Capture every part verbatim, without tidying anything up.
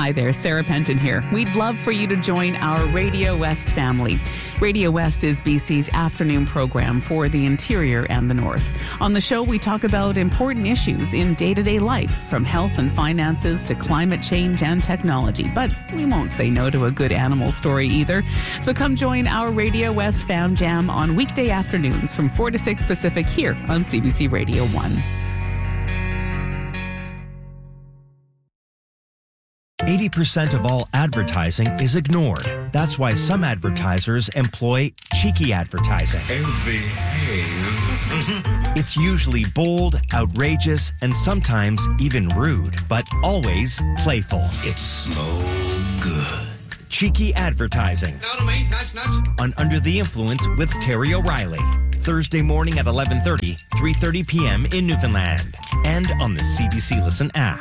Hi there, Sarah Penton here. We'd love for you to join our Radio West family. Radio West is B C's afternoon program for the interior and the north. On the show, we talk about important issues in day-to-day life, from health and finances to climate change and technology. But we won't say no to a good animal story either. So come join our Radio West Fam Jam on weekday afternoons from four to six Pacific here on C B C Radio one. eighty percent of all advertising is ignored. That's why some advertisers employ cheeky advertising. It's usually bold, outrageous, and sometimes even rude, but always playful. It's so good. Cheeky advertising. No, no, mate. Nudge, nudge. On Under the Influence with Terry O'Reilly. Thursday morning at eleven thirty, three thirty p.m. in Newfoundland. And on the C B C Listen app.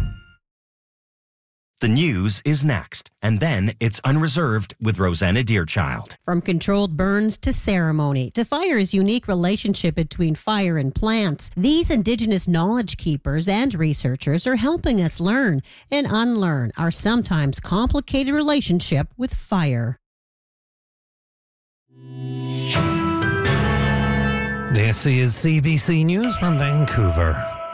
The news is next, and then it's Unreserved with Rosanna Deerchild. From controlled burns to ceremony, to fire's unique relationship between fire and plants, these Indigenous knowledge keepers and researchers are helping us learn and unlearn our sometimes complicated relationship with fire. This is C B C News from Vancouver.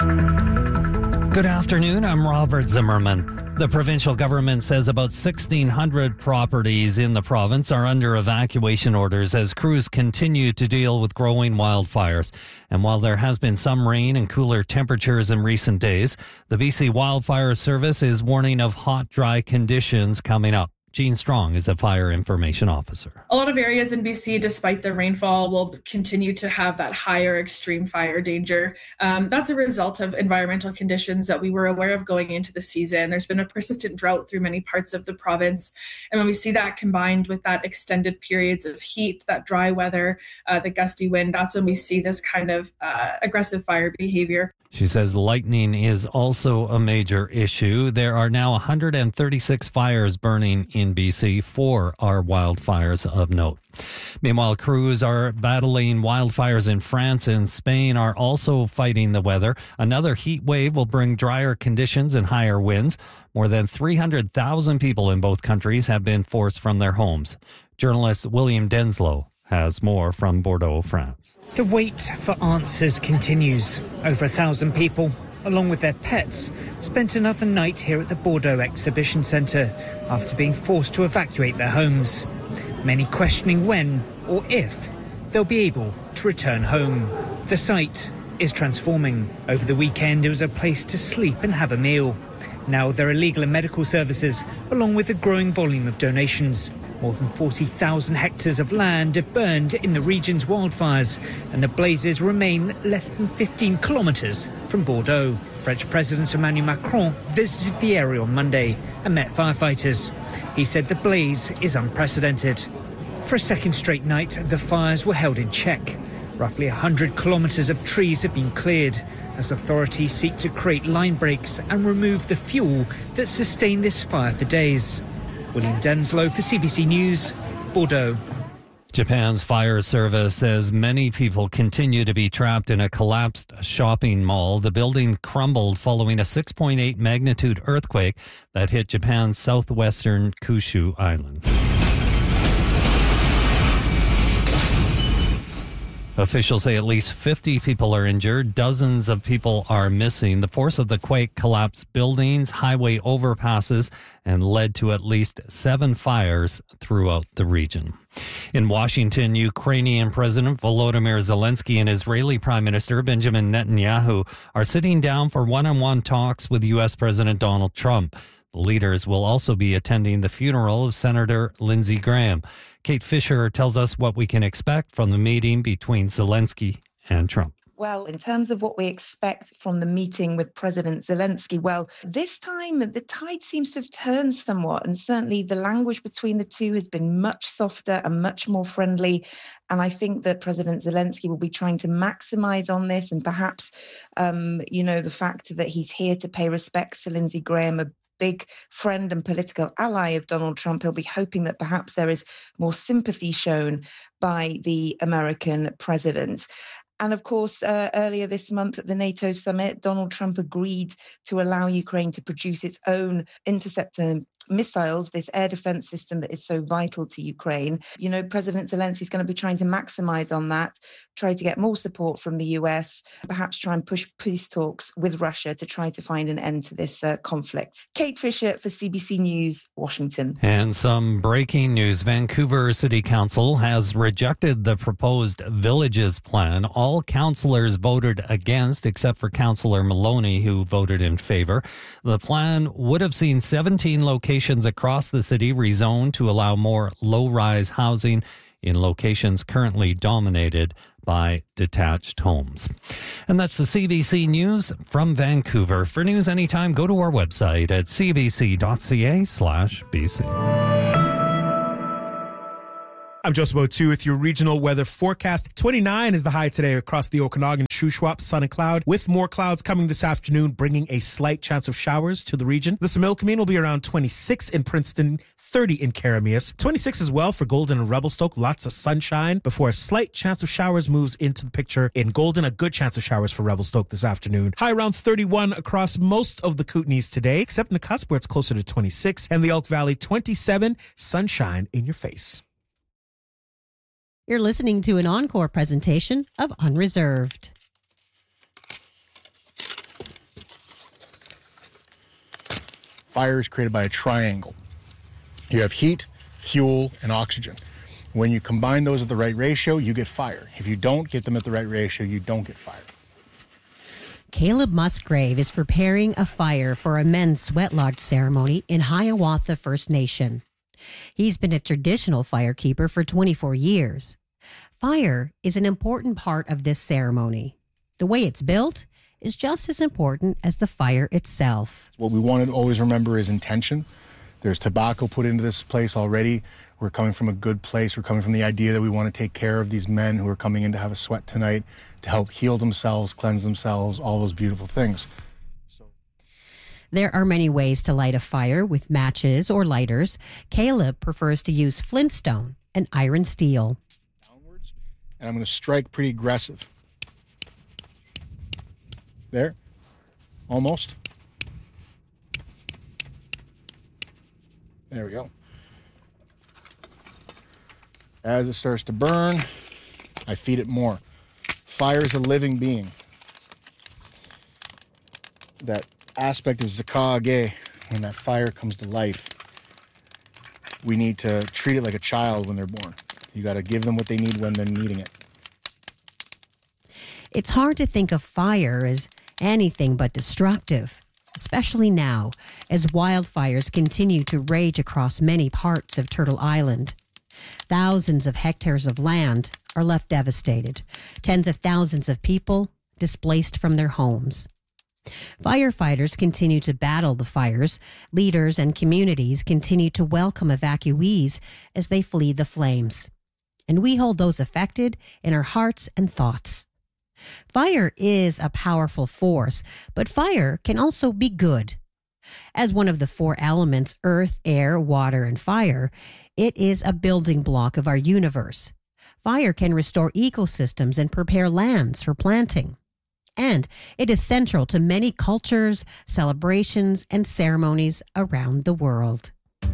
Good afternoon, I'm Robert Zimmerman. The provincial government says about sixteen hundred properties in the province are under evacuation orders as crews continue to deal with growing wildfires. And while there has been some rain and cooler temperatures in recent days, the B C Wildfire Service is warning of hot, dry conditions coming up. Jean Strong is a fire information officer. A lot of areas in B C, despite the rainfall, will continue to have that higher extreme fire danger. Um, that's a result of environmental conditions that we were aware of going into the season. There's been a persistent drought through many parts of the province. And when we see that combined with that extended periods of heat, that dry weather, uh, the gusty wind, that's when we see this kind of uh, aggressive fire behavior. She says lightning is also a major issue. There are now one hundred thirty-six fires burning in B C. Four are wildfires of note. Meanwhile, crews are battling wildfires in France and Spain are also fighting the weather. Another heat wave will bring drier conditions and higher winds. More than three hundred thousand people in both countries have been forced from their homes. Journalist William Denslow has more from Bordeaux, France. The wait for answers continues. Over a thousand people, along with their pets, spent another night here at the Bordeaux Exhibition Centre after being forced to evacuate their homes. Many questioning when or if they'll be able to return home. The site is transforming. Over the weekend, it was a place to sleep and have a meal. Now there are legal and medical services, along with a growing volume of donations. More than forty thousand hectares of land have burned in the region's wildfires, and the blazes remain less than fifteen kilometres from Bordeaux. French President Emmanuel Macron visited the area on Monday and met firefighters. He said the blaze is unprecedented. For a second straight night, the fires were held in check. Roughly one hundred kilometres of trees have been cleared as authorities seek to create line breaks and remove the fuel that sustained this fire for days. William Denslow for C B C News, Bordeaux. Japan's fire service says many people continue to be trapped in a collapsed shopping mall. The building crumbled following a six point eight magnitude earthquake that hit Japan's southwestern Kyushu island. Officials say at least fifty people are injured. Dozens of people are missing. The force of the quake collapsed buildings, highway overpasses, and led to at least seven fires throughout the region. In Washington, Ukrainian President Volodymyr Zelensky and Israeli Prime Minister Benjamin Netanyahu are sitting down for one-on-one talks with U S President Donald Trump. The leaders will also be attending the funeral of Senator Lindsey Graham. Kate Fisher tells us what we can expect from the meeting between Zelensky and Trump. Well, in terms of what we expect from the meeting with President Zelensky, well, this time the tide seems to have turned somewhat, and certainly the language between the two has been much softer and much more friendly. And I think that President Zelensky will be trying to maximize on this, and perhaps, um, you know, the fact that he's here to pay respects to Lindsey Graham, a big friend and political ally of Donald Trump. He'll be hoping that perhaps there is more sympathy shown by the American president. And of course, uh, earlier this month at the NATO summit, Donald Trump agreed to allow Ukraine to produce its own interceptor missiles, this air defense system that is so vital to Ukraine. You know, President Zelensky is going to be trying to maximize on that, try to get more support from the U S, perhaps try and push peace talks with Russia to try to find an end to this uh, conflict. Kate Fisher for C B C News, Washington. And some breaking news. Vancouver City Council has rejected the proposed Villages plan. All councillors voted against, except for Councillor Maloney, who voted in favor. The plan would have seen seventeen locations across the city rezoned to allow more low-rise housing in locations currently dominated by detached homes. And that's the C B C News from Vancouver. For news anytime, go to our website at cbc.ca slash BC. I'm Joseph O'Toole with your regional weather forecast. twenty-nine is the high today across the Okanagan, Shuswap, sun and cloud, with more clouds coming this afternoon, bringing a slight chance of showers to the region. The Similkameen will be around twenty-six in Princeton, thirty in Karamias, twenty-six as well for Golden and Revelstoke. Lots of sunshine before a slight chance of showers moves into the picture in Golden. A good chance of showers for Revelstoke this afternoon. High around thirty-one across most of the Kootenays today, except in the cusp where it's closer to twenty-six, and the Elk Valley, twenty-seven, sunshine in your face. You're listening to an encore presentation of Unreserved. Fire is created by a triangle. You have heat, fuel, and oxygen. When you combine those at the right ratio, you get fire. If you don't get them at the right ratio, you don't get fire. Caleb Musgrave is preparing a fire for a men's sweat lodge ceremony in Hiawatha First Nation. He's been a traditional firekeeper for twenty-four years. Fire is an important part of this ceremony. The way it's built is just as important as the fire itself. What we want to always remember is intention. There's tobacco put into this place already. We're coming from a good place. We're coming from the idea that we want to take care of these men who are coming in to have a sweat tonight, to help heal themselves, cleanse themselves, all those beautiful things. There are many ways to light a fire with matches or lighters. Caleb prefers to use flintstone and iron steel. Downwards, and I'm going to strike pretty aggressive. There, almost. There we go. As it starts to burn, I feed it more. Fire is a living being. That aspect of Zakage, when that fire comes to life, we need to treat it like a child when they're born. You got to give them what they need when they're needing it. It's hard to think of fire as anything but destructive, especially now as wildfires continue to rage across many parts of Turtle Island. Thousands of hectares of land are left devastated, tens of thousands of people displaced from their homes. Firefighters continue to battle the fires. Leaders and communities continue to welcome evacuees as they flee the flames. And we hold those affected in our hearts and thoughts. Fire is a powerful force, but fire can also be good. As one of the four elements, earth, air, water, and fire, it is a building block of our universe. Fire can restore ecosystems and prepare lands for planting. And it is central to many cultures, celebrations, and ceremonies around the world.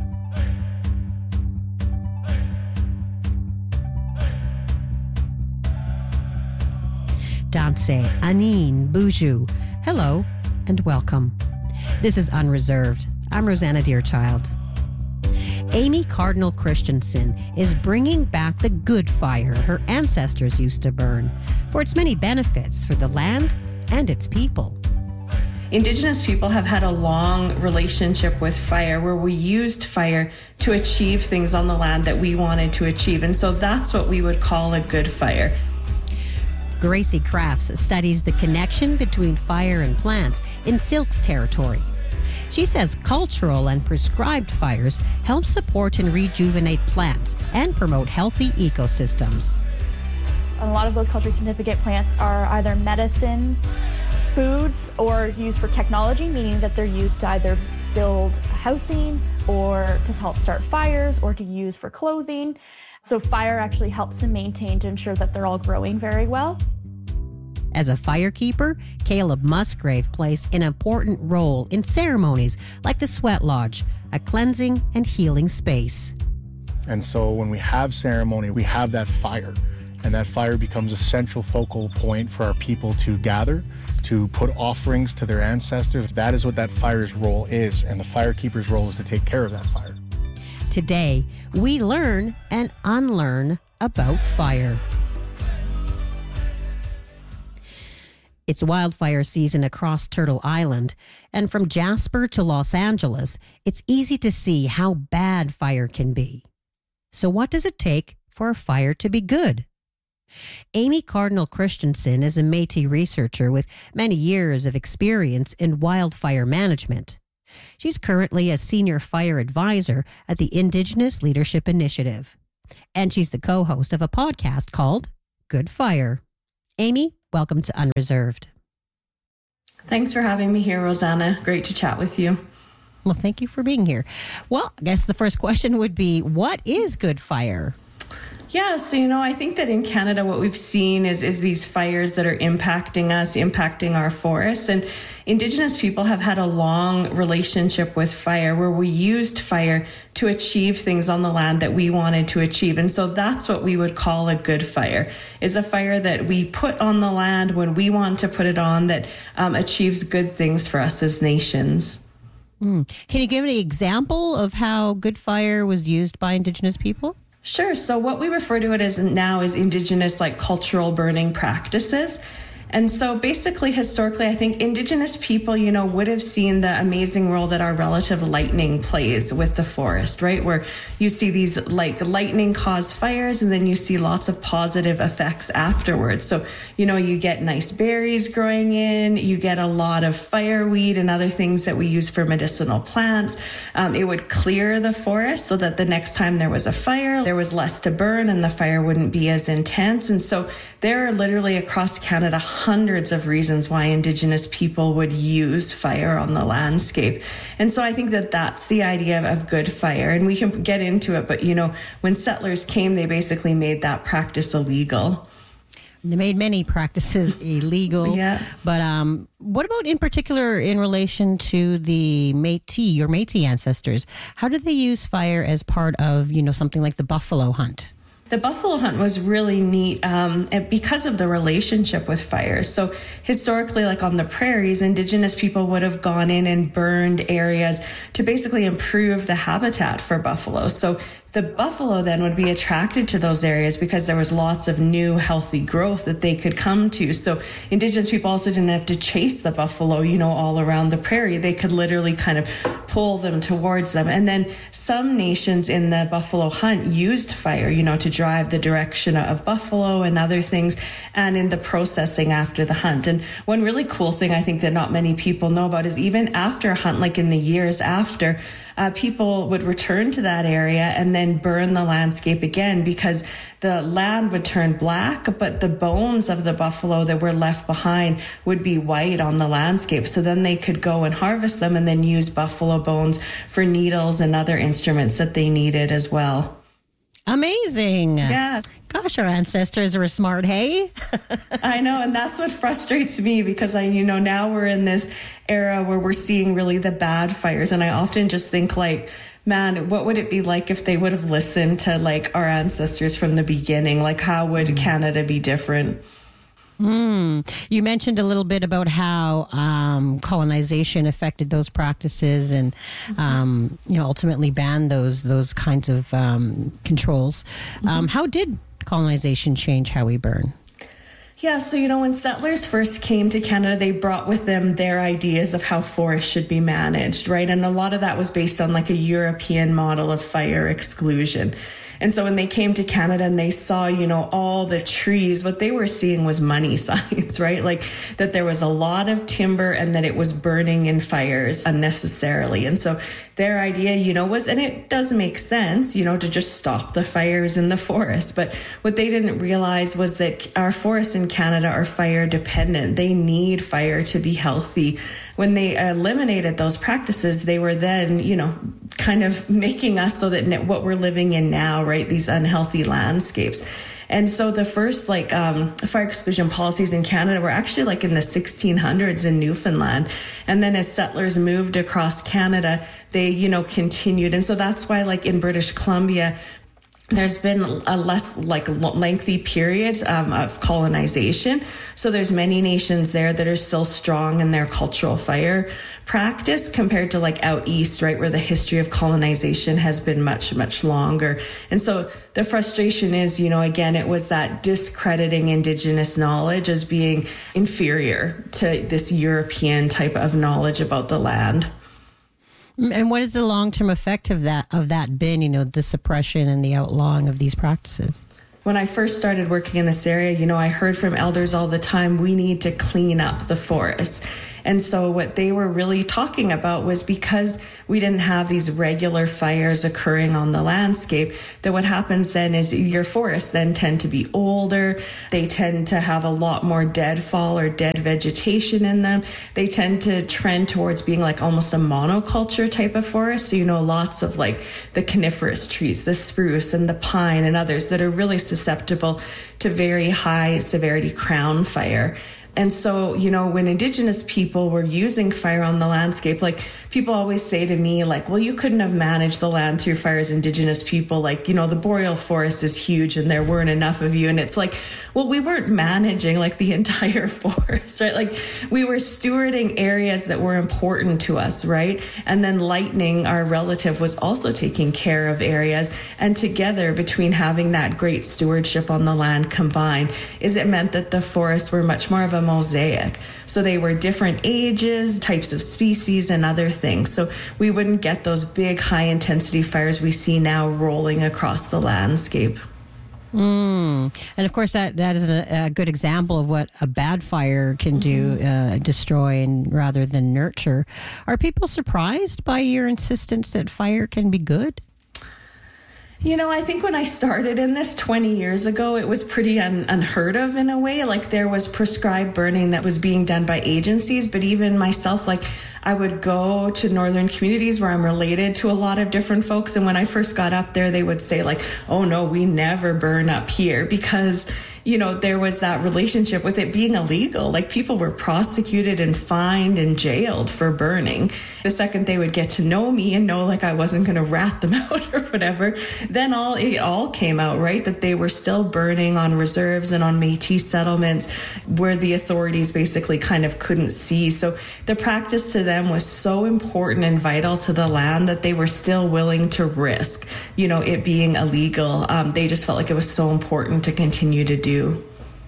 Danse, Anine, Buju. Hello and welcome. This is Unreserved. I'm Rosanna Deerchild. Amy Cardinal Christensen is bringing back the good fire her ancestors used to burn for its many benefits for the land and its people. Indigenous people have had a long relationship with fire where we used fire to achieve things on the land that we wanted to achieve. And so that's what we would call a good fire. Gracie Crafts studies the connection between fire and plants in Silk's territory. She says cultural and prescribed fires help support and rejuvenate plants and promote healthy ecosystems. A lot of those culturally significant plants are either medicines, foods, or used for technology, meaning that they're used to either build housing or to help start fires or to use for clothing. So fire actually helps to maintain to ensure that they're all growing very well. As a firekeeper, Caleb Musgrave plays an important role in ceremonies like the Sweat Lodge, a cleansing and healing space. And so when we have ceremony, we have that fire, and that fire becomes a central focal point for our people to gather, to put offerings to their ancestors. That is what that fire's role is, and the firekeeper's role is to take care of that fire. Today, we learn and unlearn about fire. It's wildfire season across Turtle Island, and from Jasper to Los Angeles, it's easy to see how bad fire can be. So what does it take for a fire to be good? Amy Cardinal Christensen is a Métis researcher with many years of experience in wildfire management. She's currently a senior fire advisor at the Indigenous Leadership Initiative, and she's the co-host of a podcast called Good Fire. Amy, welcome to Unreserved. Thanks for having me here, Rosanna. Great to chat with you. Well, thank you for being here. Well, I guess the first question would be, what is good fire? Yeah, so, you know, I think that in Canada, what we've seen is, is these fires that are impacting us, impacting our forests. And Indigenous people have had a long relationship with fire where we used fire to achieve things on the land that we wanted to achieve. And so that's what we would call a good fire, is a fire that we put on the land when we want to put it on, that um, achieves good things for us as nations. Mm. Can you give an example of how good fire was used by Indigenous people? Sure. So what we refer to it as now is Indigenous like cultural burning practices. And so basically, historically, I think Indigenous people, you know, would have seen the amazing role that our relative lightning plays with the forest, right? Where you see these like lightning cause fires, and then you see lots of positive effects afterwards. So, you know, you get nice berries growing in, you get a lot of fireweed and other things that we use for medicinal plants. Um, it would clear the forest so that the next time there was a fire, there was less to burn and the fire wouldn't be as intense. And so there are literally across Canada hundreds of reasons why Indigenous people would use fire on the landscape. And so I think that that's the idea of, of good fire. And we can get into it, but, you know, when settlers came, they basically made that practice illegal. They made many practices illegal. Yeah. But um, what about in particular in relation to the Métis, your Métis ancestors? How did they use fire as part of, you know, something like the buffalo hunt? The buffalo hunt was really neat um, because of the relationship with fire. So historically, like on the prairies, Indigenous people would have gone in and burned areas to basically improve the habitat for buffalo. So the buffalo then would be attracted to those areas because there was lots of new healthy growth that they could come to. So Indigenous people also didn't have to chase the buffalo, you know, all around the prairie. They could literally kind of pull them towards them. And then some nations in the buffalo hunt used fire, you know, to drive the direction of buffalo and other things, and in the processing after the hunt. And one really cool thing I think that not many people know about is even after a hunt, like in the years after, Uh, people would return to that area and then burn the landscape again because the land would turn black, but the bones of the buffalo that were left behind would be white on the landscape. So then they could go and harvest them and then use buffalo bones for needles and other instruments that they needed as well. Amazing. Yeah. Gosh, our ancestors were smart, hey? I know. And that's what frustrates me because I, you know, now we're in this era where we're seeing really the bad fires. And I often just think like, man, what would it be like if they would have listened to like our ancestors from the beginning? Like, how would Canada be different? Mm. You mentioned a little bit about how um, colonization affected those practices and, um, you know, ultimately banned those those kinds of um, controls. Mm-hmm. Um, how did colonization change how we burn? Yeah, so, you know, when settlers first came to Canada, they brought with them their ideas of how forests should be managed, right? And a lot of that was based on like a European model of fire exclusion. And so when they came to Canada and they saw, you know, all the trees, what they were seeing was money signs, right? Like that there was a lot of timber and that it was burning in fires unnecessarily. And so their idea, you know, was, and it does make sense, you know, to just stop the fires in the forest. But what they didn't realize was that our forests in Canada are fire dependent. They need fire to be healthy. When they eliminated those practices, they were then, you know, kind of making us so that what we're living in now, right, these unhealthy landscapes. And so the first like um, fire exclusion policies in Canada were actually like in the sixteen hundreds in Newfoundland. And then as settlers moved across Canada, they, you know, continued. And so that's why like in British Columbia, there's been a less like lengthy period um, of colonization. So there's many nations there that are still strong in their cultural fire practice compared to like out east, right, where the history of colonization has been much, much longer. And so the frustration is, you know, again, it was that discrediting Indigenous knowledge as being inferior to this European type of knowledge about the land. And what is the long-term effect of that of that been, you know, the suppression and the outlawing of these practices? When I first started working in this area, you know, I heard from elders all the time, we need to clean up the forests. And so what they were really talking about was because we didn't have these regular fires occurring on the landscape, that what happens then is your forests then tend to be older. They tend to have a lot more deadfall or dead vegetation in them. They tend to trend towards being like almost a monoculture type of forest. So, you know, lots of like the coniferous trees, the spruce and the pine and others that are really susceptible to very high severity crown fire. And so, you know, when Indigenous people were using fire on the landscape, like people always say to me, like, well, you couldn't have managed the land through fire as Indigenous people. Like, you know, the boreal forest is huge and there weren't enough of you. And it's like, well, we weren't managing like the entire forest, right? Like we were stewarding areas that were important to us, right? And then Lightning, our relative, was also taking care of areas. And together, between having that great stewardship on the land combined, is it meant that the forests were much more of a mosaic. So they were different ages, types of species, and other things. So we wouldn't get those big high intensity fires we see now rolling across the landscape. Mm. And of course, that, that is a, a good example of what a bad fire can do, mm-hmm. uh, destroy and rather than nurture. Are people surprised by your insistence that fire can be good? You know, I think when I started in this twenty years ago, it was pretty un- unheard of in a way. Like there was prescribed burning that was being done by agencies, but even myself, like I would go to northern communities where I'm related to a lot of different folks. And when I first got up there, they would say like, oh no, we never burn up here because, you know, there was that relationship with it being illegal. Like people were prosecuted and fined and jailed for burning. The second they would get to know me and know like I wasn't going to rat them out or whatever, then all it all came out, right? That they were still burning on reserves and on Métis settlements where the authorities basically kind of couldn't see. So the practice to them was so important and vital to the land that they were still willing to risk, you know, it being illegal. Um, they just felt like it was so important to continue to do.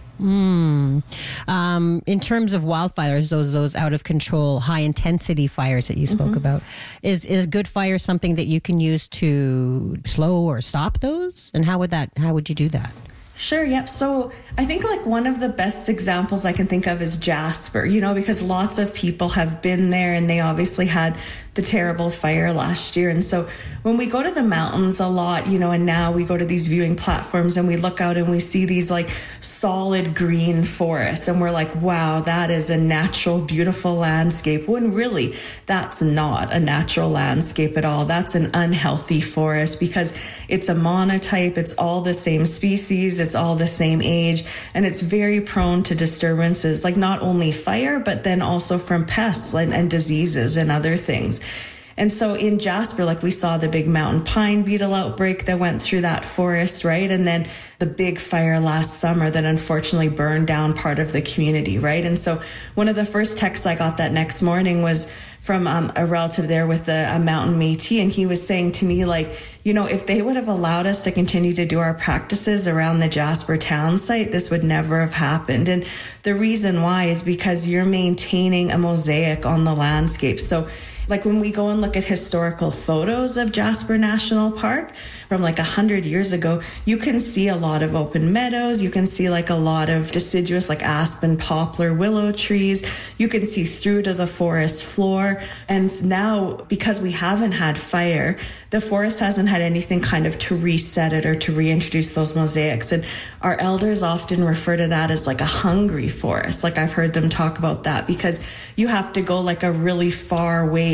Mm. Um, in terms of wildfires, those those out of control, high intensity fires that you spoke mm-hmm. about, is is good fire something that you can use to slow or stop those? And how would that? How would you do that? Sure, yep. So I think like one of the best examples I can think of is Jasper, you know, because lots of people have been there and they obviously had the terrible fire last year. And so when we go to the mountains a lot, you know, and now we go to these viewing platforms and we look out and we see these like solid green forests and we're like, wow, that is a natural, beautiful landscape. When really that's not a natural landscape at all. That's an unhealthy forest because it's a monotype. It's all the same species. It's all the same age. And it's very prone to disturbances, like not only fire, but then also from pests and, and diseases and other things. And so in Jasper, like we saw the big mountain pine beetle outbreak that went through that forest, right? And then the big fire last summer that unfortunately burned down part of the community, right? And so one of the first texts I got that next morning was from um, a relative there with a, a mountain Métis, and he was saying to me, like, you know, if they would have allowed us to continue to do our practices around the Jasper town site, this would never have happened. And the reason why is because you're maintaining a mosaic on the landscape. So like when we go and look at historical photos of Jasper National Park from like a hundred years ago, you can see a lot of open meadows. You can see like a lot of deciduous like aspen, poplar, willow trees. You can see through to the forest floor. And now because we haven't had fire, the forest hasn't had anything kind of to reset it or to reintroduce those mosaics. And our elders often refer to that as like a hungry forest. Like I've heard them talk about that because you have to go like a really far ways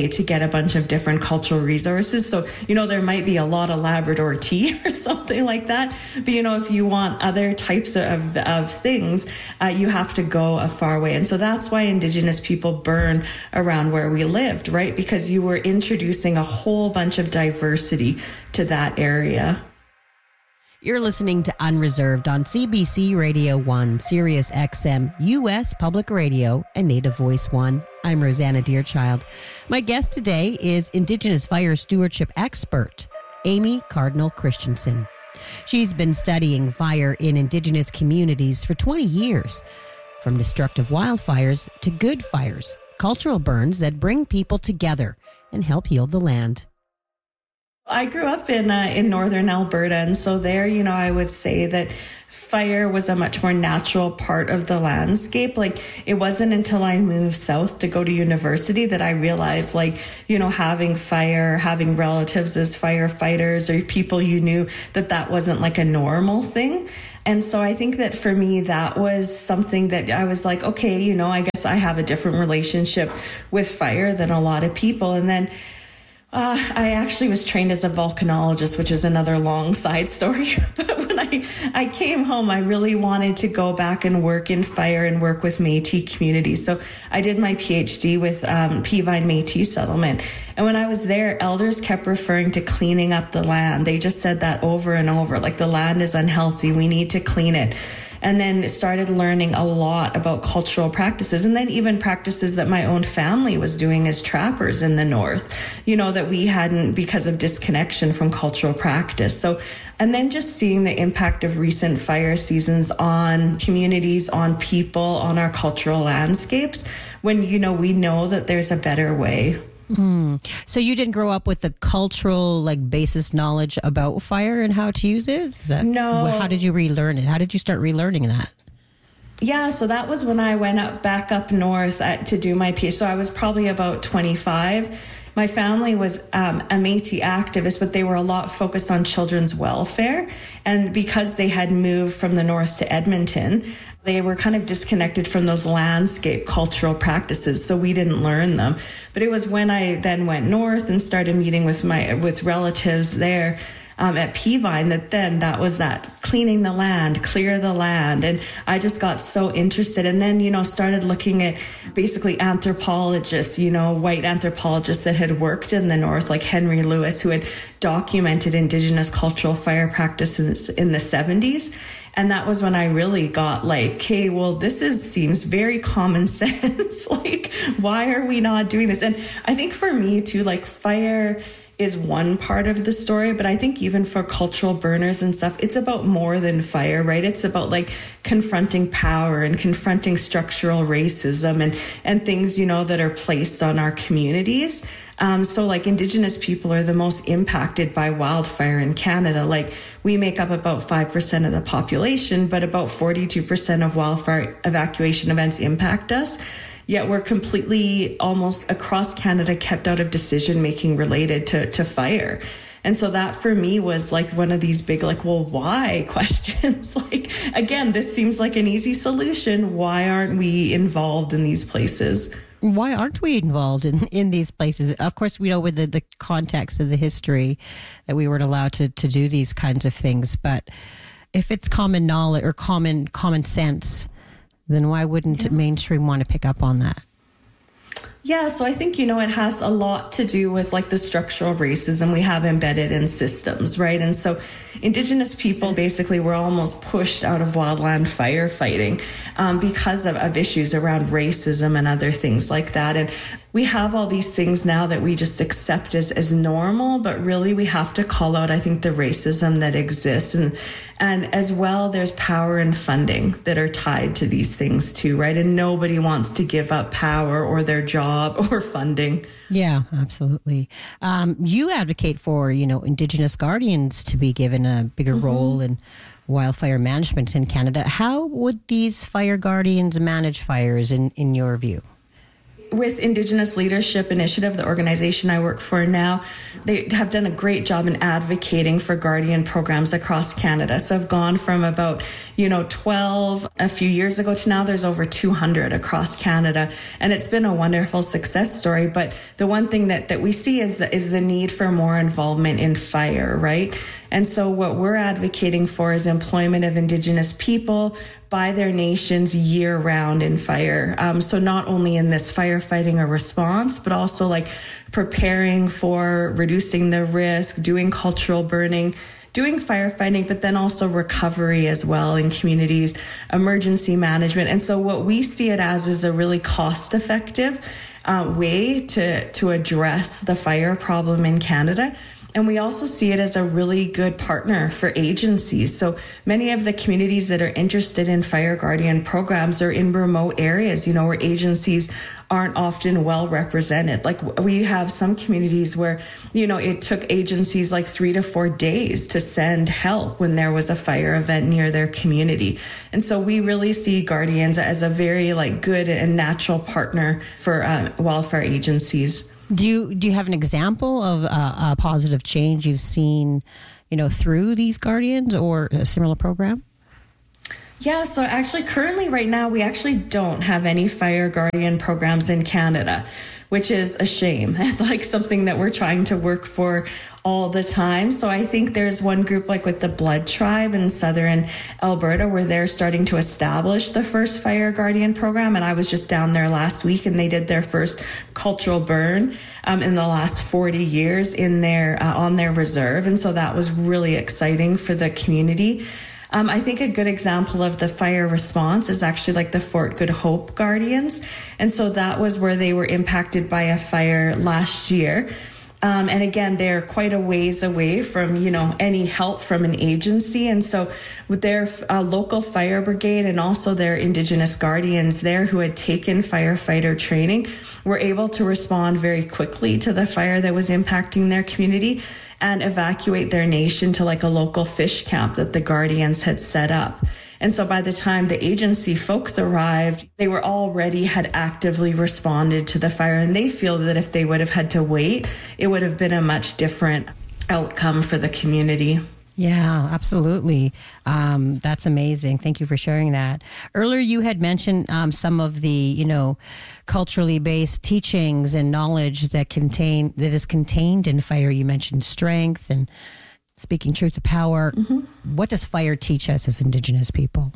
way to get a bunch of different cultural resources. So, you know, there might be a lot of Labrador tea or something like that. But, you know, if you want other types of, of things, uh, you have to go a far way. And so that's why Indigenous people burn around where we lived, right? Because you were introducing a whole bunch of diversity to that area. You're listening to Unreserved on C B C Radio one, Sirius X M, U S Public Radio, and Native Voice one. I'm Rosanna Deerchild. My guest today is Indigenous fire stewardship expert, Amy Cardinal Christensen. She's been studying fire in Indigenous communities for twenty years, from destructive wildfires to good fires, cultural burns that bring people together and help heal the land. I grew up in uh, in northern Alberta, and so there, you know, I would say that fire was a much more natural part of the landscape. Like, it wasn't until I moved south to go to university that I realized, like, you know, having fire, having relatives as firefighters or people you knew, that that wasn't like a normal thing. And so I think that for me, that was something that I was like, okay, you know, I guess I have a different relationship with fire than a lot of people. And then Uh, I actually was trained as a volcanologist, which is another long side story. But when I, I came home, I really wanted to go back and work in fire and work with Métis communities. So I did my PhD with um, Peavine Métis settlement. And when I was there, elders kept referring to cleaning up the land. They just said that over and over, like, the land is unhealthy. We need to clean it. And then started learning a lot about cultural practices, and then even practices that my own family was doing as trappers in the north, you know, that we hadn't because of disconnection from cultural practice. So, and then just seeing the impact of recent fire seasons on communities, on people, on our cultural landscapes, when, you know, we know that there's a better way. Mm. So you didn't grow up with the cultural, like, basis knowledge about fire and how to use it? Is that, no. How did you relearn it? How did you start relearning that? Yeah, so that was when I went up back up north at, to do my PhD. So I was probably about twenty-five. My family was um, a Métis activist, but they were a lot focused on children's welfare. And because they had moved from the north to Edmonton, they were kind of disconnected from those landscape cultural practices, so we didn't learn them. But it was when I then went north and started meeting with my with relatives there um, at Peavine that then that was that cleaning the land, clear the land. And I just got so interested, and then, you know, started looking at basically anthropologists, you know, white anthropologists that had worked in the north, like Henry Lewis, who had documented Indigenous cultural fire practices in the seventies. And that was when I really got like, okay, well, this is seems very common sense. Like, why are we not doing this? And I think for me too, like, fire is one part of the story, but I think even for cultural burners and stuff, it's about more than fire, right? It's about like confronting power and confronting structural racism and, and things, you know, that are placed on our communities. Um, so like Indigenous people are the most impacted by wildfire in Canada. Like, we make up about five percent of the population, but about forty-two percent of wildfire evacuation events impact us. Yet we're completely, almost across Canada, kept out of decision-making related to, to fire. And so that for me was like one of these big, like, well, why questions? Like, again, this seems like an easy solution. Why aren't we involved in these places? Why aren't we involved in, in these places? Of course, we know with the, the context of the history that we weren't allowed to, to do these kinds of things. But if it's common knowledge or common common sense, then why wouldn't yeah. mainstream want to pick up on that? Yeah, so I think, you know, it has a lot to do with like the structural racism we have embedded in systems, right? And so Indigenous people basically were almost pushed out of wildland firefighting um, because of, of issues around racism and other things like that. And we have all these things now that we just accept as, as normal, but really we have to call out, I think, the racism that exists. And, and as well, there's power and funding that are tied to these things too, right? And nobody wants to give up power or their job or funding. Yeah, absolutely. Um, you advocate for, you know, Indigenous guardians to be given a bigger mm-hmm. role in wildfire management in Canada. How would these fire guardians manage fires in, in your view? with Indigenous Leadership Initiative, the organization I work for now, they have done a great job in advocating for Guardian programs across Canada. So I've gone from about, you know, twelve a few years ago to now there's over two hundred across Canada. And it's been a wonderful success story. But the one thing that, that we see is the, is the need for more involvement in fire, right? And so what we're advocating for is employment of Indigenous people by their nations year round in fire. Um, so not only in this firefighting or response, but also like preparing for reducing the risk, doing cultural burning, doing firefighting, but then also recovery as well in communities, emergency management. And so what we see it as is a really cost-effective uh, way to, to address the fire problem in Canada. And we also see it as a really good partner for agencies. So many of the communities that are interested in Fire Guardian programs are in remote areas, you know, where agencies aren't often well represented. Like we have some communities where, you know, it took agencies like three to four days to send help when there was a fire event near their community. And so we really see Guardians as a very like good and natural partner for uh, wildfire agencies. Do you do you have an example of a, a positive change you've seen, you know, through these Guardians or a similar program? Yeah, so actually currently right now we actually don't have any Fire Guardian programs in Canada, which is a shame. Like something that we're trying to work for all the time. So I think there's one group like with the Blood Tribe in southern Alberta where they're starting to establish the first Fire Guardian program. And I was just down there last week and they did their first cultural burn um, in the last forty years in their uh, on their reserve. And so that was really exciting for the community. Um, I think a good example of the fire response is actually like the Fort Good Hope Guardians. And so that was where they were impacted by a fire last year. Um, and again, they're quite a ways away from, you know, any help from an agency. And so with their uh, local fire brigade and also their Indigenous Guardians there who had taken firefighter training were able to respond very quickly to the fire that was impacting their community and evacuate their nation to like a local fish camp that the Guardians had set up. And so by the time the agency folks arrived, they were already had actively responded to the fire. And they feel that if they would have had to wait, it would have been a much different outcome for the community. Yeah, absolutely. Um, that's amazing. Thank you for sharing that. Earlier, you had mentioned um, some of the, you know, culturally based teachings and knowledge that contain that is contained in fire. You mentioned strength and speaking truth to power. Mm-hmm. What does fire teach us as Indigenous people?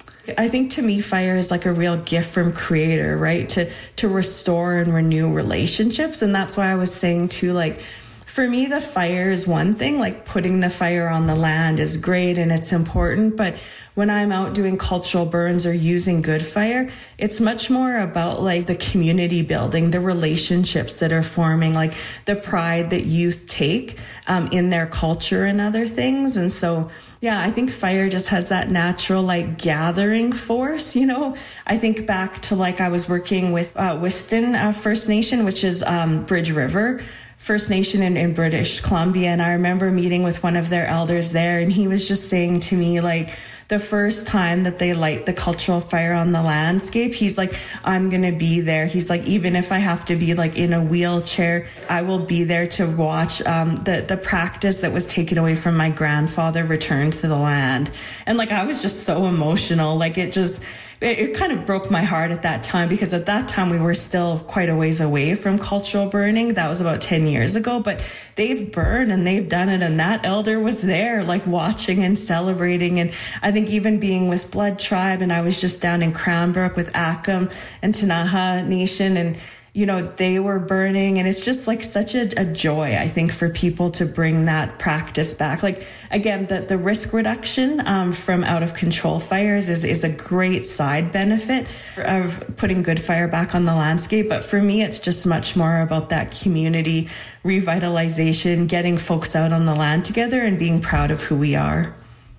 I think to me, fire is like a real gift from Creator, right? To to restore and renew relationships. And that's why I was saying too, like, for me, the fire is one thing, like putting the fire on the land is great and it's important. But when I'm out doing cultural burns or using good fire, it's much more about like the community building, the relationships that are forming, like the pride that youth take um, in their culture and other things. And so, yeah, I think fire just has that natural like gathering force. You know, I think back to like I was working with uh, Whiston uh, First Nation, which is um, Bridge River First Nation in, in British Columbia. And I remember meeting with one of their elders there, and he was just saying to me, like, the first time that they light the cultural fire on the landscape, he's like, I'm going to be there. He's like, even if I have to be like in a wheelchair, I will be there to watch um, the, the practice that was taken away from my grandfather return to the land. And like, I was just so emotional. Like it just, it, it kind of broke my heart at that time, because at that time we were still quite a ways away from cultural burning. That was about ten years ago, but they've burned and they've done it. And that elder was there like watching and celebrating. And I think even being with Blood Tribe, and I was just down in Cranbrook with Akim and Tanaha Nation, and you know, they were burning, and it's just like such a, a joy, I think, for people to bring that practice back. Like, again, the, the risk reduction um, from out of control fires is, is a great side benefit of putting good fire back on the landscape. But for me, it's just much more about that community revitalization, getting folks out on the land together and being proud of who we are.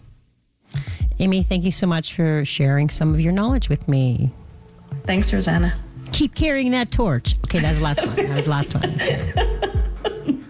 Amy, thank you so much for sharing some of your knowledge with me. Thanks, Rosanna. Keep carrying that torch. Okay, that was the last one. That was the last one.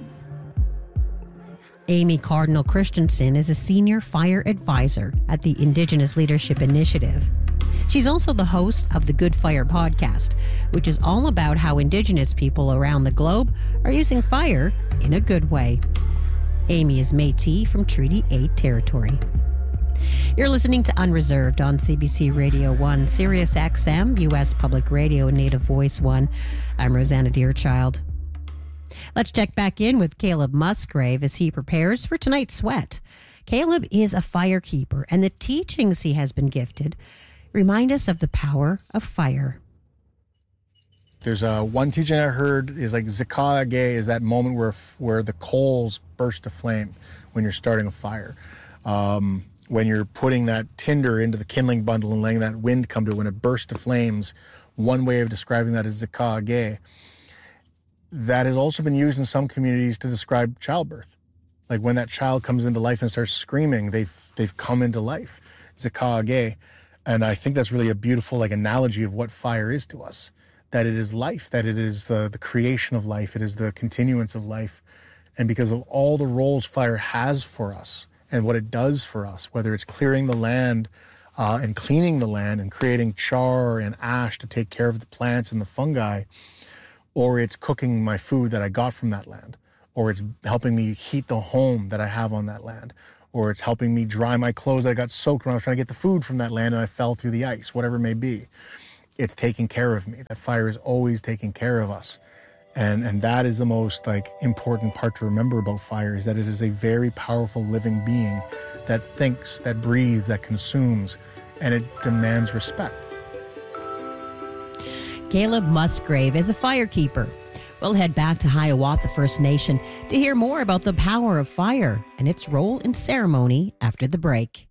Amy Cardinal Christensen is a senior fire advisor at the Indigenous Leadership Initiative. She's also the host of the Good Fire podcast, which is all about how Indigenous people around the globe are using fire in a good way. Amy is Métis from Treaty eight territory. You're listening to Unreserved on C B C Radio one, Sirius X M, U S Public Radio, and Native Voice one. I'm Rosanna Deerchild. Let's check back in with Caleb Musgrave as he prepares for tonight's sweat. Caleb is a firekeeper, and the teachings he has been gifted remind us of the power of fire. There's a one teaching I heard is like Zikage is that moment where where the coals burst to flame when you're starting a fire. Um, when you're putting that tinder into the kindling bundle and letting that wind come to it, when it bursts to flames, one way of describing that is Zikage. That has also been used in some communities to describe childbirth. Like when that child comes into life and starts screaming, they've they've come into life. Zikage. And I think that's really a beautiful like analogy of what fire is to us. That it is life, that it is the, the creation of life, it is the continuance of life. And because of all the roles fire has for us and what it does for us, whether it's clearing the land uh, and cleaning the land and creating char and ash to take care of the plants and the fungi, or it's cooking my food that I got from that land, or it's helping me heat the home that I have on that land, or it's helping me dry my clothes that I got soaked when I was trying to get the food from that land and I fell through the ice, whatever it may be. It's taking care of me. That fire is always taking care of us. And and that is the most like important part to remember about fire, is that it is a very powerful living being that thinks, that breathes, that consumes, and it demands respect. Caleb Musgrave is a firekeeper. We'll head back to Hiawatha First Nation to hear more about the power of fire and its role in ceremony after the break.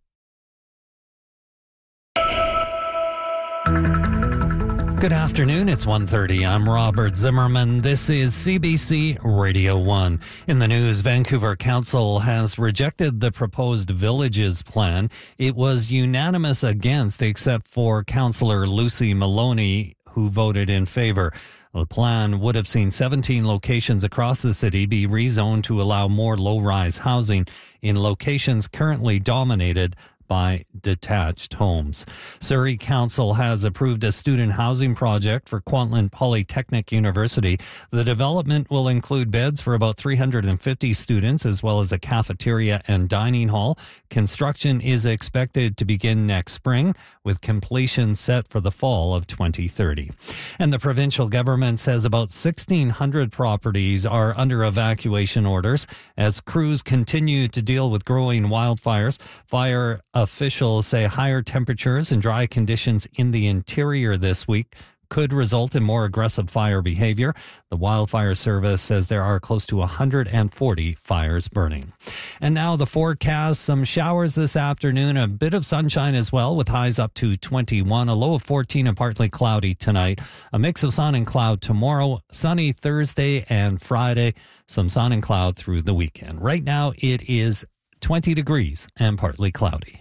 Good afternoon, it's one thirty. I'm Robert Zimmerman. This is C B C Radio one. In the news, Vancouver Council has rejected the proposed villages plan. It was unanimous against, except for Councillor Lucy Maloney, who voted in favor. The plan would have seen seventeen locations across the city be rezoned to allow more low-rise housing in locations currently dominated by detached homes. Surrey Council has approved a student housing project for Kwantlen Polytechnic University. The development will include beds for about three hundred fifty students, as well as a cafeteria and dining hall. Construction is expected to begin next spring, with completion set for the fall of twenty thirty. And the provincial government says about sixteen hundred properties are under evacuation orders as crews continue to deal with growing wildfires. Fire officials say higher temperatures and dry conditions in the interior this week could result in more aggressive fire behavior. The Wildfire Service says there are close to one hundred forty fires burning. And now the forecast, some showers this afternoon, a bit of sunshine as well, with highs up to twenty-one, a low of fourteen and partly cloudy tonight. A mix of sun and cloud tomorrow, sunny Thursday and Friday, some sun and cloud through the weekend. Right now it is twenty degrees and partly cloudy.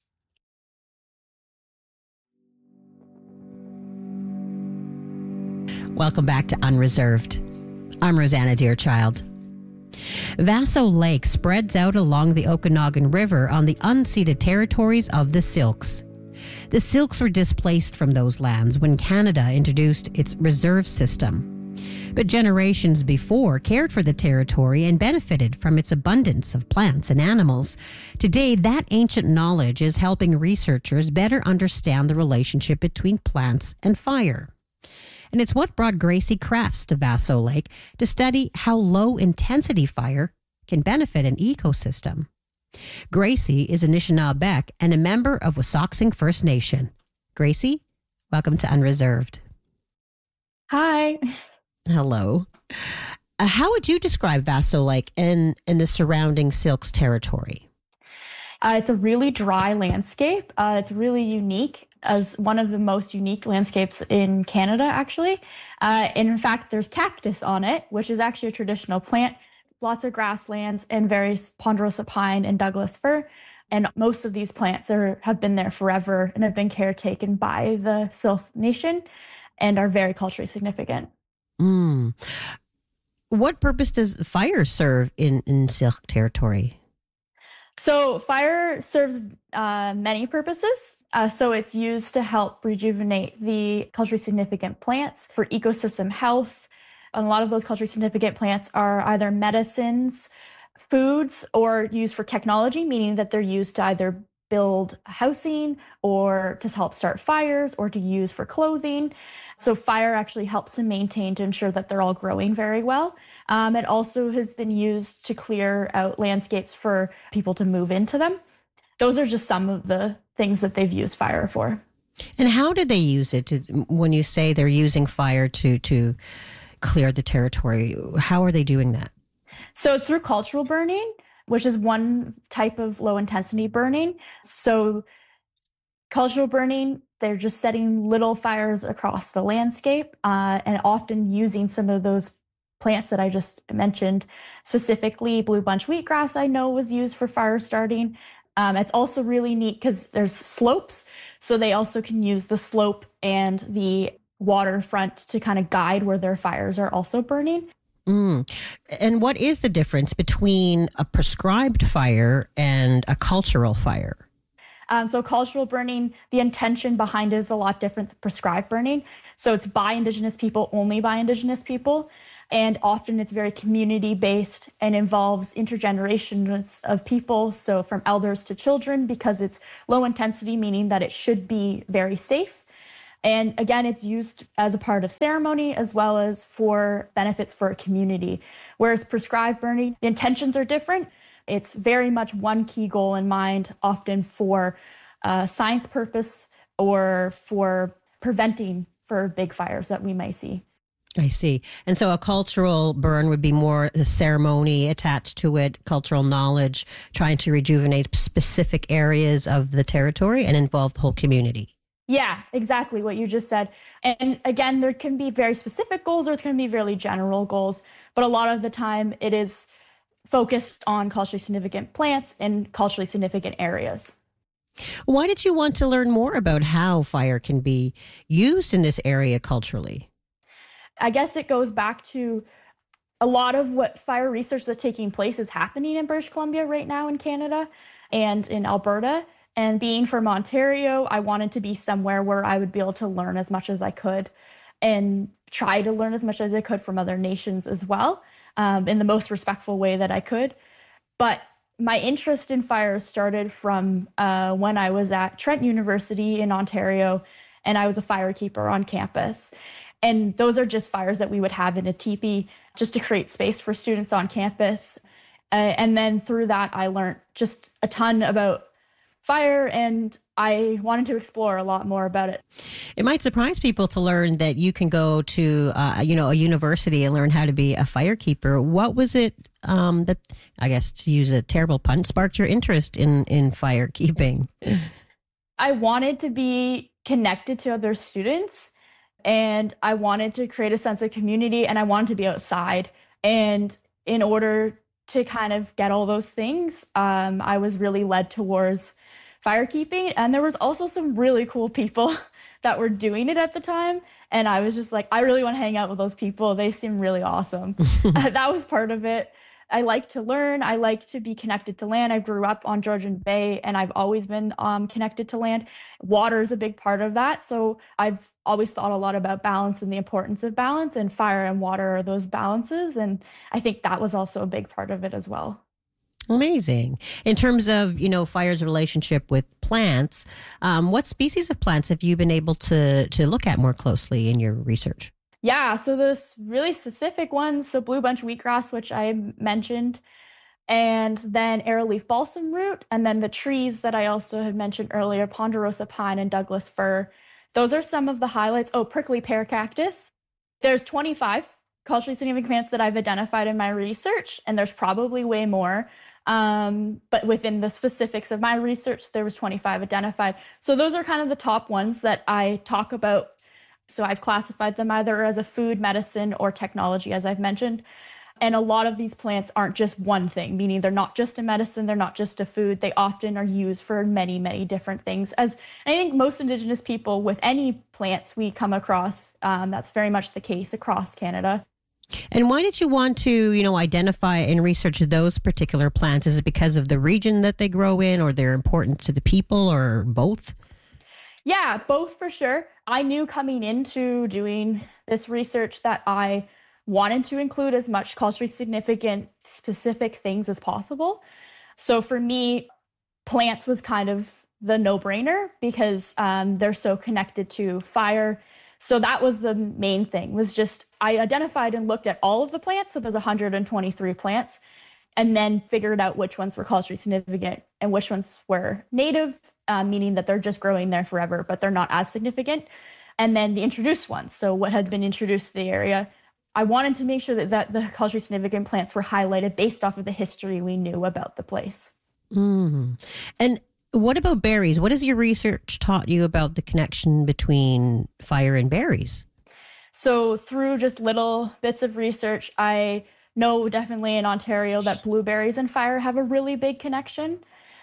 Welcome back to Unreserved. I'm Rosanna Deerchild. Vaso Lake spreads out along the Okanagan River on the unceded territories of the Syilx. The Syilx were displaced from those lands when Canada introduced its reserve system. But generations before cared for the territory and benefited from its abundance of plants and animals. Today, that ancient knowledge is helping researchers better understand the relationship between plants and fire. And it's what brought Gracie Crafts to Vaso Lake to study how low-intensity fire can benefit an ecosystem. Gracie is Anishinaabe and a member of Wasauksing First Nation. Gracie, welcome to Unreserved. Hi. Hello. Uh, how would you describe Vaso Lake and, and the surrounding Syilx territory? Uh, it's a really dry landscape. Uh, it's really unique, as one of the most unique landscapes in Canada, actually. Uh, and in fact, there's cactus on it, which is actually a traditional plant, lots of grasslands, and various ponderosa pine and Douglas fir. And most of these plants are have been there forever and have been caretaken by the Syilx Nation and are very culturally significant. Mm. What purpose does fire serve in, in Syilx territory? So fire serves uh, many purposes. Uh, so it's used to help rejuvenate the culturally significant plants for ecosystem health. And a lot of those culturally significant plants are either medicines, foods, or used for technology, meaning that they're used to either build housing or to help start fires or to use for clothing. So fire actually helps to maintain to ensure that they're all growing very well. Um, it also has been used to clear out landscapes for people to move into them. Those are just some of the things that they've used fire for. And how do they use it? To, when you say they're using fire to to clear the territory, how are they doing that? So it's through cultural burning, which is one type of low intensity burning. So cultural burning, they're just setting little fires across the landscape uh, and often using some of those plants that I just mentioned. Specifically, blue bunch wheatgrass I know was used for fire starting. Um, it's also really neat because there's slopes, so they also can use the slope and the waterfront to kind of guide where their fires are also burning. Mm. And what is the difference between a prescribed fire and a cultural fire? Um, so cultural burning, the intention behind it is a lot different than prescribed burning. So it's by Indigenous people, only by Indigenous people. And often it's very community-based and involves intergenerations of people, so from elders to children, because it's low intensity, meaning that it should be very safe. And again, it's used as a part of ceremony as well as for benefits for a community. Whereas prescribed burning, the intentions are different. It's very much one key goal in mind, often for uh, science purpose or for preventing for big fires that we may see. I see. And so a cultural burn would be more a ceremony attached to it, cultural knowledge, trying to rejuvenate specific areas of the territory and involve the whole community. Yeah, exactly what you just said. And again, there can be very specific goals or there can be really general goals, but a lot of the time it is focused on culturally significant plants and culturally significant areas. Why did you want to learn more about how fire can be used in this area culturally? I guess it goes back to a lot of what fire research that's taking place is happening in British Columbia right now in Canada and in Alberta. And being from Ontario, I wanted to be somewhere where I would be able to learn as much as I could and try to learn as much as I could from other nations as well, um, in the most respectful way that I could. But my interest in fire started from uh, when I was at Trent University in Ontario, and I was a firekeeper on campus. And those are just fires that we would have in a teepee just to create space for students on campus. Uh, and then through that, I learned just a ton about fire, and I wanted to explore a lot more about it. It might surprise people to learn that you can go to, uh, you know, a university and learn how to be a firekeeper. What was it um, that, I guess, to use a terrible pun, sparked your interest in, in firekeeping? I wanted to be connected to other students, and I wanted to create a sense of community, and I wanted to be outside. And in order to kind of get all those things, um, I was really led towards firekeeping. And there was also some really cool people that were doing it at the time. And I was just like, I really want to hang out with those people. They seem really awesome. That was part of it. I like to learn. I like to be connected to land. I grew up on Georgian Bay, and I've always been um, connected to land. Water is a big part of that. So I've always thought a lot about balance and the importance of balance, and fire and water are those balances. And I think that was also a big part of it as well. Amazing. In terms of, you know, fire's relationship with plants, um, what species of plants have you been able to, to look at more closely in your research? Yeah, so those really specific ones, so blue bunch wheatgrass, which I mentioned, and then arrowleaf balsam root, and then the trees that I also had mentioned earlier, ponderosa pine and Douglas fir. Those are some of the highlights. Oh, prickly pear cactus. There's twenty-five culturally significant plants that I've identified in my research, and there's probably way more. Um, but within the specifics of my research, there was twenty-five identified. So those are kind of the top ones that I talk about. So I've classified them either as a food, medicine, or technology, as I've mentioned. And a lot of these plants aren't just one thing, meaning they're not just a medicine, they're not just a food. They often are used for many, many different things. As I think most Indigenous people with any plants we come across, um, that's very much the case across Canada. And why did you want to, you know, identify and research those particular plants? Is it because of the region that they grow in, or they're important to the people, or both? Yeah, both for sure. I knew coming into doing this research that I wanted to include as much culturally significant specific things as possible. So for me, plants was kind of the no-brainer because um, they're so connected to fire. So that was the main thing, was just I identified and looked at all of the plants. So there's one hundred twenty-three plants, and then figured out which ones were culturally significant and which ones were native, uh, meaning that they're just growing there forever, but they're not as significant. And then the introduced ones. So what had been introduced to the area, I wanted to make sure that, that the culturally significant plants were highlighted based off of the history we knew about the place. Mm. And what about berries? What has your research taught you about the connection between fire and berries? So through just little bits of research, I know definitely in Ontario that blueberries and fire have a really big connection.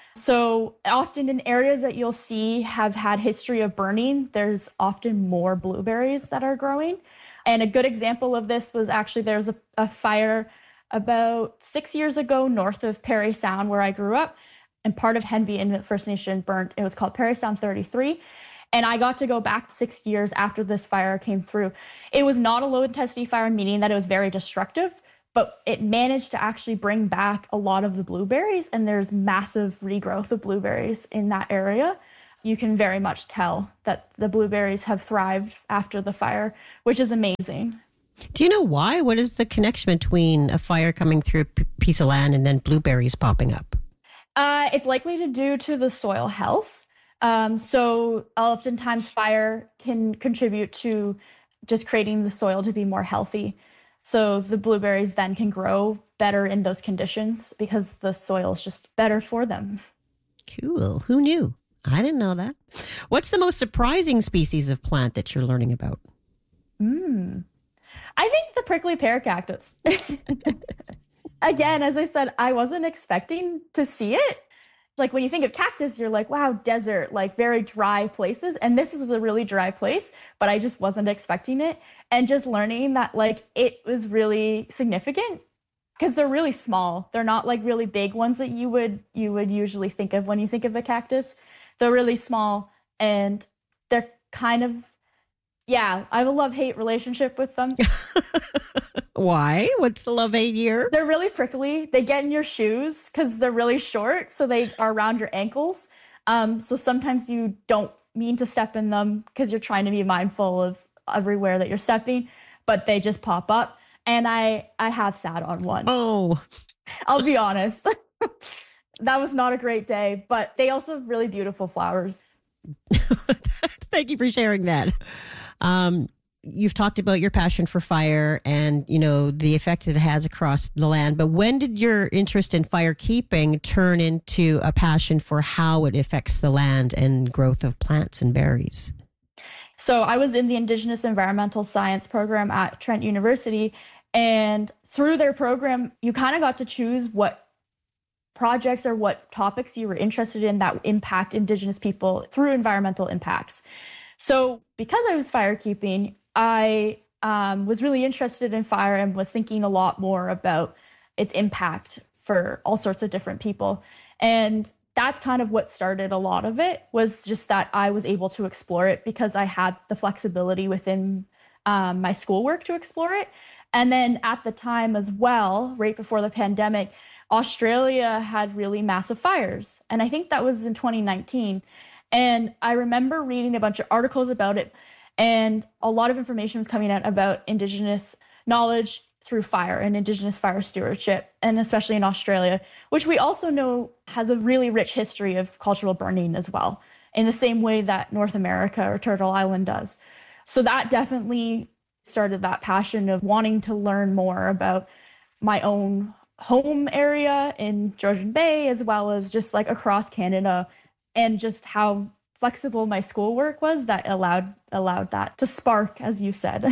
So often in areas that you'll see have had history of burning, there's often more blueberries that are growing. And a good example of this was actually there's a, a fire about six years ago north of Parry Sound where I grew up, and part of Henvey Inuit First Nation burnt. It was called Parry Sound thirty-three. And I got to go back six years after this fire came through. It was not a low intensity fire, meaning that it was very destructive, but it managed to actually bring back a lot of the blueberries, and there's massive regrowth of blueberries in that area. You can very much tell that the blueberries have thrived after the fire, which is amazing. Do you know why? What is the connection between a fire coming through a p- piece of land and then blueberries popping up? Uh, it's likely to due to the soil health. Um, so oftentimes fire can contribute to just creating the soil to be more healthy. So the blueberries then can grow better in those conditions because the soil is just better for them. Cool. Who knew? I didn't know that. What's the most surprising species of plant that you're learning about? Mm. I think the prickly pear cactus. Again, as I said, I wasn't expecting to see it. Like when you think of cactus, you're like, wow, desert, like very dry places. And this is a really dry place, but I just wasn't expecting it. And just learning that like it was really significant because they're really small. They're not like really big ones that you would you would usually think of when you think of the cactus. They're really small and they're kind of, yeah, I have a love-hate relationship with them. Why? What's the love-hate here? They're really prickly. They get in your shoes because they're really short, so they are around your ankles. Um, so sometimes you don't mean to step in them because you're trying to be mindful of everywhere that you're stepping, but they just pop up. And I, I have sat on one. Oh. I'll be honest. That was not a great day, but they also have really beautiful flowers. Thank you for sharing that. Um, You've talked about your passion for fire and, you know, the effect it has across the land. But when did your interest in fire keeping turn into a passion for how it affects the land and growth of plants and berries? So I was in the Indigenous Environmental Science program at Trent University. And through their program, you kind of got to choose what projects or what topics you were interested in that impact Indigenous people through environmental impacts. So because I was fire keeping, I um, was really interested in fire and was thinking a lot more about its impact for all sorts of different people. And that's kind of what started a lot of it, was just that I was able to explore it because I had the flexibility within um, my schoolwork to explore it. And then at the time as well, right before the pandemic, Australia had really massive fires. And I think that was in twenty nineteen. And I remember reading a bunch of articles about it. And a lot of information was coming out about Indigenous knowledge through fire and Indigenous fire stewardship, and especially in Australia, which we also know has a really rich history of cultural burning as well, in the same way that North America or Turtle Island does. So that definitely started that passion of wanting to learn more about my own home area in Georgian Bay, as well as just like across Canada, and just how flexible my schoolwork was that allowed allowed that to spark, as you said.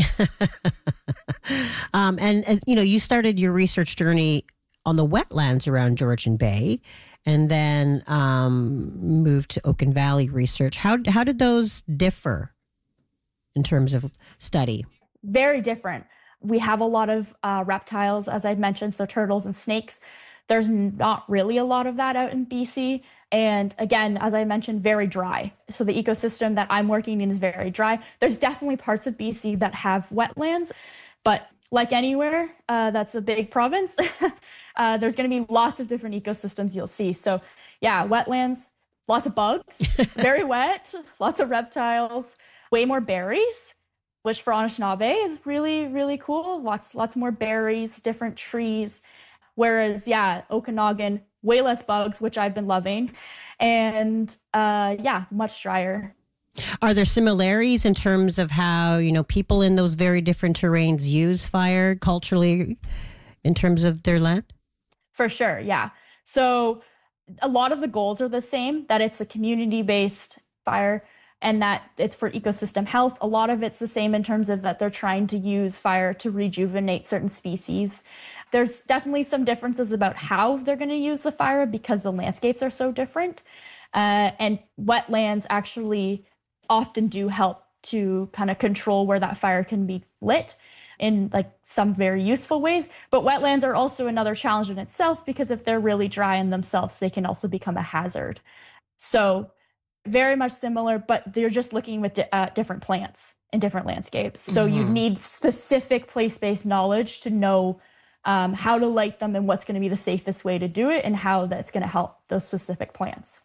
um, and, as, you know, you started your research journey on the wetlands around Georgian Bay and then um, moved to Oaken Valley research. How, how did those differ in terms of study? Very different. We have a lot of uh, reptiles, as I mentioned, so turtles and snakes. There's not really a lot of that out in B C. And again, as I mentioned, very dry. So the ecosystem that I'm working in is very dry. There's definitely parts of B C that have wetlands, but like anywhere, uh, that's a big province. uh, there's going to be lots of different ecosystems you'll see. So yeah, wetlands, lots of bugs, very wet, lots of reptiles, way more berries, which for Anishinaabe is really, really cool. Lots, lots more berries, different trees. Whereas, yeah, Okanagan, way less bugs, which I've been loving. And uh, yeah, much drier. Are there similarities in terms of how, you know, people in those very different terrains use fire culturally in terms of their land? For sure, yeah. So a lot of the goals are the same, that it's a community-based fire and that it's for ecosystem health. A lot of it's the same in terms of that they're trying to use fire to rejuvenate certain species. There's definitely some differences about how they're going to use the fire because the landscapes are so different. Uh, and wetlands actually often do help to kind of control where that fire can be lit in like some very useful ways. But wetlands are also another challenge in itself because if they're really dry in themselves, they can also become a hazard. So very much similar, but they're just looking with di- uh, different plants in different landscapes. So mm-hmm. you need specific place-based knowledge to know um, how to light them and what's going to be the safest way to do it and how that's going to help those specific plants.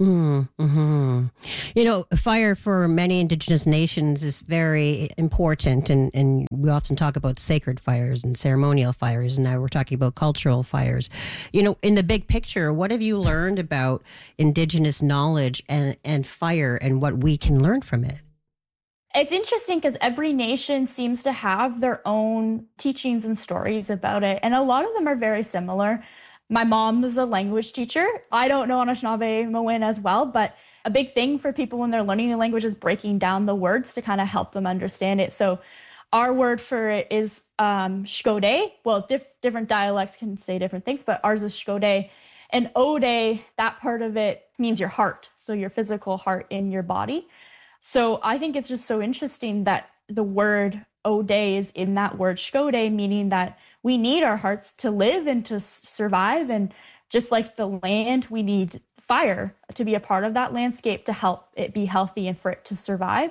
Mm-hmm. You know, fire for many Indigenous nations is very important, and, and we often talk about sacred fires and ceremonial fires, and now we're talking about cultural fires. You know, in the big picture, what have you learned about Indigenous knowledge and, and fire and what we can learn from it? It's interesting because every nation seems to have their own teachings and stories about it, and a lot of them are very similar. My mom is a language teacher. I don't know Anishinaabe Mowin as well, but a big thing for people when they're learning the language is breaking down the words to kind of help them understand it. So our word for it is um, shkode. Well, diff- different dialects can say different things, but ours is shkode. And ode, that part of it means your heart, so your physical heart in your body. So I think it's just so interesting that the word ode is in that word shkode, meaning that we need our hearts to live and to survive. And just like the land, we need fire to be a part of that landscape to help it be healthy and for it to survive.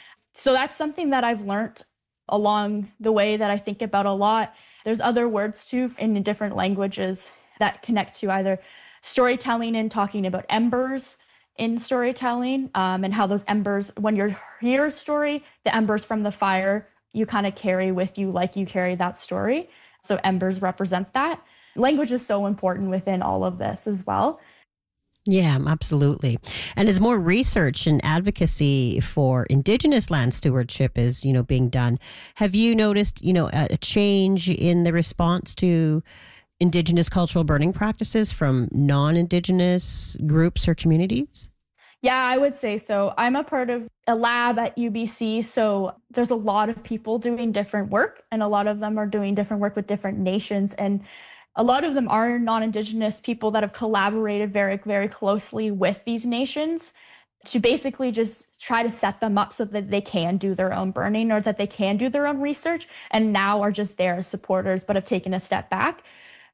So that's something that I've learned along the way that I think about a lot. There's other words too in different languages that connect to either storytelling and talking about embers in storytelling um, and how those embers, when you hear a story, the embers from the fire, you kind of carry with you like you carry that story. So embers represent that. Language is so important within all of this as well. Yeah, absolutely. And as more research and advocacy for Indigenous land stewardship is, you know, being done, have you noticed, you know, a, a change in the response to Indigenous cultural burning practices from non-Indigenous groups or communities? Yeah, I would say so. I'm a part of a lab at U B C, so there's a lot of people doing different work, and a lot of them are doing different work with different nations, and a lot of them are non-Indigenous people that have collaborated very, very closely with these nations to basically just try to set them up so that they can do their own burning or that they can do their own research, and now are just there as supporters but have taken a step back.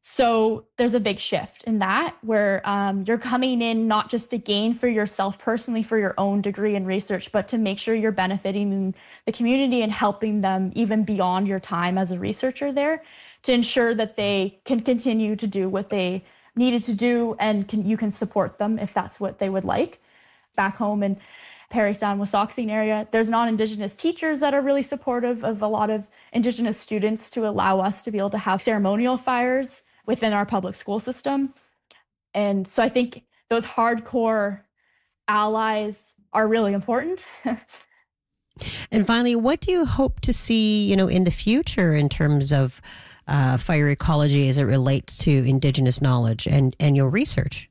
So there's a big shift in that where um, you're coming in not just to gain for yourself personally for your own degree in research, but to make sure you're benefiting the community and helping them even beyond your time as a researcher there to ensure that they can continue to do what they needed to do and can, you can support them if that's what they would like. Back home in Parry Sound, Wissahickon area, there's non-Indigenous teachers that are really supportive of a lot of Indigenous students to allow us to be able to have ceremonial fires within our public school system. And so I think those hardcore allies are really important. And finally, what do you hope to see, you know, in the future in terms of uh, fire ecology as it relates to Indigenous knowledge and, and your research?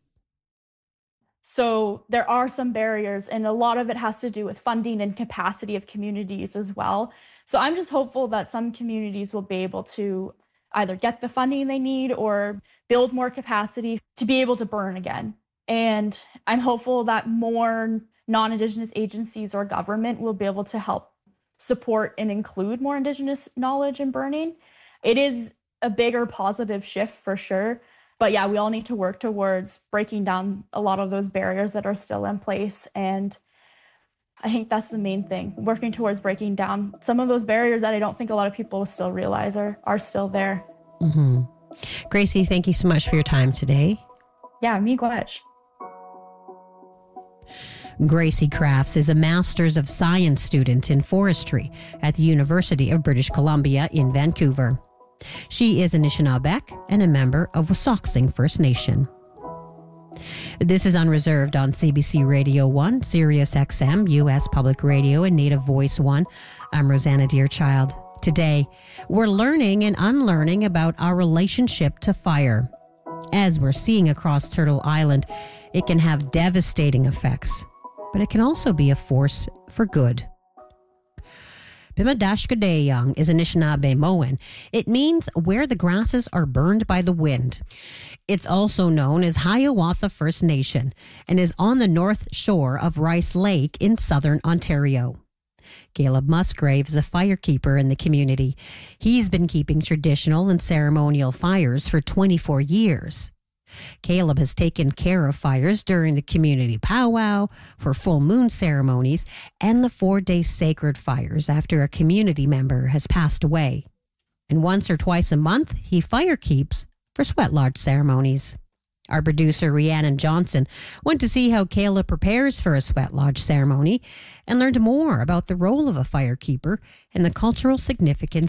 So there are some barriers, and a lot of it has to do with funding and capacity of communities as well. So I'm just hopeful that some communities will be able to either get the funding they need or build more capacity to be able to burn again. And I'm hopeful that more non-Indigenous agencies or government will be able to help support and include more Indigenous knowledge in burning. It is a bigger positive shift for sure. But yeah, we all need to work towards breaking down a lot of those barriers that are still in place. And I think that's the main thing, working towards breaking down some of those barriers that I don't think a lot of people still realize are, are still there. Mm-hmm. Gracie, thank you so much for your time today. Yeah, miigwech. Gracie Crafts is a Master's of Science student in forestry at the University of British Columbia in Vancouver. She is Anishinaabeg and a member of Wasauksing First Nation. This is Unreserved on C B C Radio one, Sirius X M, U S Public Radio, and Native Voice one. I'm Rosanna Deerchild. Today, we're learning and unlearning about our relationship to fire. As we're seeing across Turtle Island, it can have devastating effects, but it can also be a force for good. Pimadashkadeyang is Anishinaabe-Moan. It means where the grasses are burned by the wind. It's also known as Hiawatha First Nation and is on the north shore of Rice Lake in southern Ontario. Caleb Musgrave is a firekeeper in the community. He's been keeping traditional and ceremonial fires for twenty-four years. Caleb has taken care of fires during the community powwow, for full moon ceremonies, and the four-day sacred fires after a community member has passed away. And once or twice a month, he fire keeps for sweat lodge ceremonies. Our producer, Rhiannon Johnson, went to see how Caleb prepares for a sweat lodge ceremony and learned more about the role of a firekeeper and the cultural significance